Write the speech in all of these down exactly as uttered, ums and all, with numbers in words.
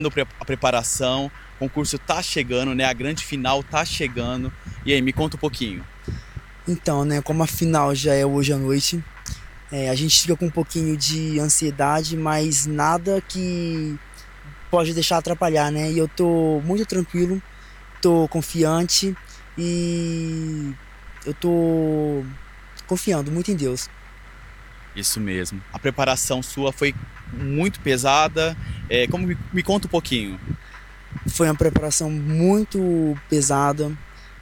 A preparação, o concurso tá chegando, né? A grande final tá chegando. E aí, me conta um pouquinho. Então, né, como a final já é hoje à noite, é, a gente fica com um pouquinho de ansiedade, mas nada que pode deixar atrapalhar, né? E eu tô muito tranquilo, tô confiante e eu tô confiando muito em Deus. Isso mesmo. A preparação sua foi muito pesada. É, como me, me conta um pouquinho. Foi uma preparação muito pesada,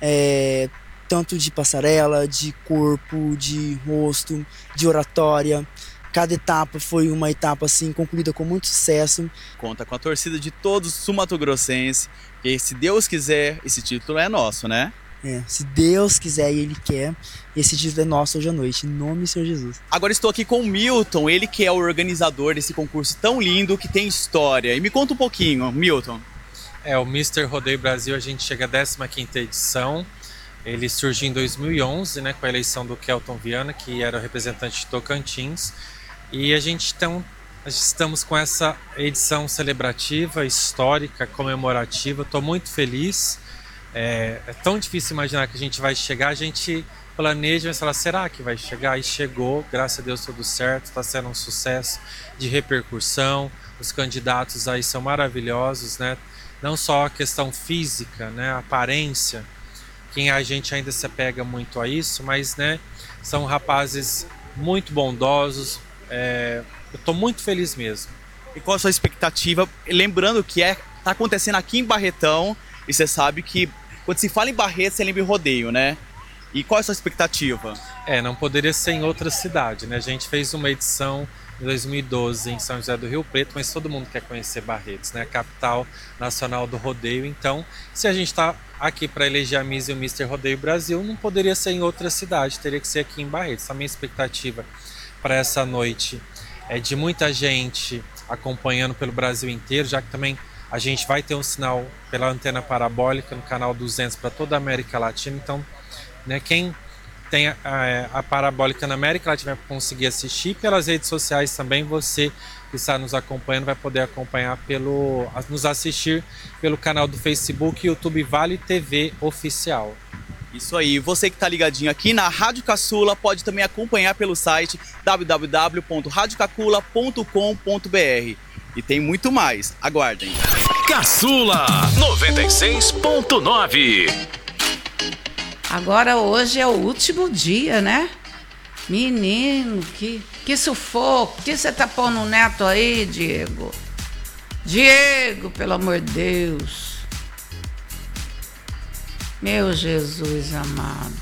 é, tanto de passarela, de corpo, de rosto, de oratória. Cada etapa foi uma etapa assim concluída com muito sucesso. Conta com a torcida de todos os sul-mato-grossenses, porque se Deus quiser, esse título é nosso, né? É, se Deus quiser e Ele quer, esse título é nosso hoje à noite, em nome do Senhor Jesus. Agora estou aqui com o Milton, ele que é o organizador desse concurso tão lindo, que tem história. E me conta um pouquinho, Milton. É, o mister Rodeio Brasil, a gente chega à décima quinta edição. Ele surgiu em dois mil e onze, né, com a eleição do Kelton Viana, que era o representante de Tocantins. E a gente então, estamos com essa edição celebrativa, histórica, comemorativa. Estou muito feliz. É, é tão difícil imaginar que a gente vai chegar. A gente planeja, mas fala, será que vai chegar? E chegou, graças a Deus tudo certo. Está sendo um sucesso de repercussão. Os candidatos aí são maravilhosos, né? Não só a questão física, né, a aparência, quem a gente ainda se apega muito a isso, mas, né, são rapazes muito bondosos. É, eu estou muito feliz mesmo. E qual a sua expectativa? Lembrando que é, tá acontecendo aqui em Barretão, e você sabe que quando se fala em Barreto, você lembra em rodeio, né? E qual é a sua expectativa? É, não poderia ser em outra cidade, né? A gente fez uma edição em dois mil e doze em São José do Rio Preto, mas todo mundo quer conhecer Barretos, né? A capital nacional do rodeio. Então, se a gente está aqui para eleger a Miss e o mister Rodeio Brasil, não poderia ser em outra cidade, teria que ser aqui em Barretos. A minha expectativa para essa noite é de muita gente acompanhando pelo Brasil inteiro, já que também a gente vai ter um sinal pela antena parabólica no canal duzentos para toda a América Latina. Então, né, quem tem a, a, a parabólica na América Latina vai conseguir assistir. Pelas redes sociais também, você que está nos acompanhando vai poder acompanhar pelo, nos assistir pelo canal do Facebook e YouTube Vale T V Oficial. Isso aí, você que está ligadinho aqui na Rádio Caçula pode também acompanhar pelo site w w w ponto rádio cacula ponto com ponto b r. E tem muito mais, aguardem. Caçula noventa e seis ponto nove. Agora hoje é o último dia, né? Menino, que, que sufoco. O que você tá pondo o neto aí, Diego? Diego, pelo amor de Deus. Meu Jesus amado.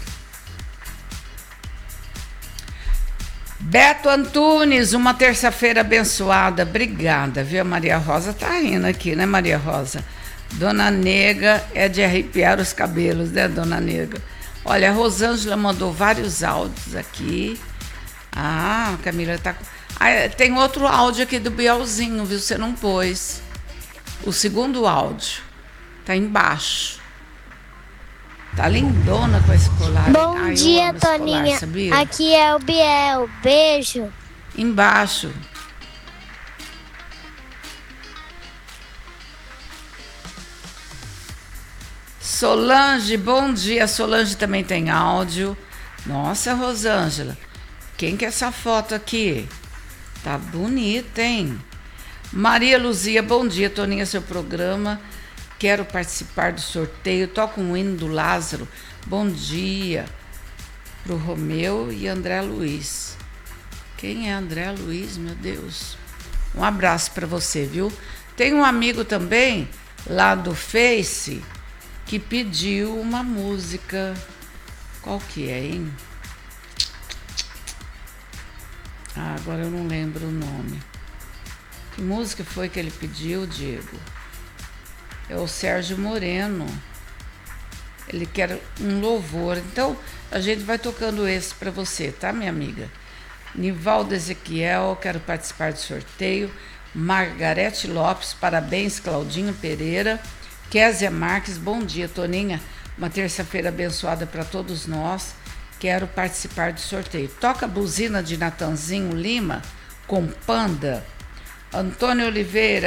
Beto Antunes, uma terça-feira abençoada. Obrigada, viu? A Maria Rosa tá rindo aqui, né, Maria Rosa? Dona Nega é de arrepiar os cabelos, né, Dona Nega? Olha, a Rosângela mandou vários áudios aqui. Ah, a Camila tá... Ah, tem outro áudio aqui do Bielzinho, viu? Você não pôs. O segundo áudio tá embaixo. Tá lindona com esse colar. Bom Ai, dia, Toninha. Colar, aqui é o Biel. Beijo. Embaixo. Solange, bom dia. Solange também tem áudio. Nossa, Rosângela, quem que é essa foto aqui? Tá bonita, hein? Maria Luzia, bom dia, Toninha, seu programa. Quero participar do sorteio. Toca um hino do Lázaro. Bom dia pro Romeu e André Luiz. Quem é André Luiz, meu Deus? Um abraço para você, viu? Tem um amigo também lá do Face que pediu uma música. Qual que é, hein? Ah, agora eu não lembro o nome. Que música foi que ele pediu, Diego? É o Sérgio Moreno. Ele quer um louvor. Então, a gente vai tocando esse para você, tá, minha amiga? Nivaldo Ezequiel, quero participar do sorteio. Margarete Lopes, parabéns, Claudinho Pereira. Késia Marques, bom dia, Toninha. Uma terça-feira abençoada para todos nós. Quero participar do sorteio. Toca a buzina de Natanzinho Lima com Panda. Antônio Oliveira.